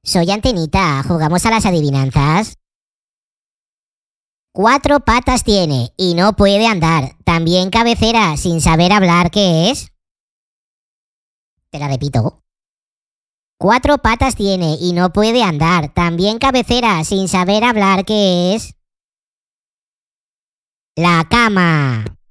Soy Antenita, ¿jugamos a las adivinanzas? 4 patas tiene y no puede andar. También cabecera sin saber hablar, ¿qué es? Te la repito. 4 patas tiene y no puede andar. También cabecera sin saber hablar, ¿qué es? La cama.